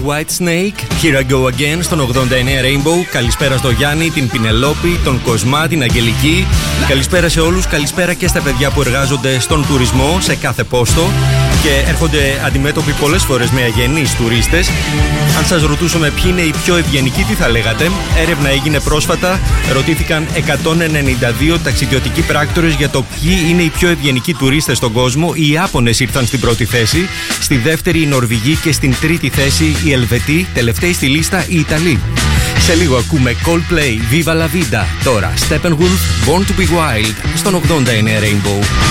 Whitesnake, Here I Go Again στον 89 Rainbow. Καλησπέρα στο Γιάννη, την Πινελόπη, τον Κοσμά, την Αγγελική. Καλησπέρα σε όλους, καλησπέρα και στα παιδιά που εργάζονται στον τουρισμό σε κάθε πόστο και έρχονται αντιμέτωποι πολλές φορές με αγενείς τουρίστες. Αν σας ρωτούσαμε ποιοι είναι οι πιο ευγενικοί, τι θα λέγατε? Έρευνα έγινε πρόσφατα, ρωτήθηκαν 192 ταξιδιωτικοί πράκτορες για το ποιοι είναι οι πιο ευγενικοί τουρίστες στον κόσμο. Οι Ιάπωνες ήρθαν στην πρώτη θέση, στη δεύτερη οι Νορβηγοί και στην τρίτη θέση οι Ελβετοί, τελευταίοι στη λίστα οι Ιταλοί. Σε λίγο ακούμε Coldplay, Viva la Vida. Τώρα Steppenwolf, Born to be Wild στον 89 Rainbow.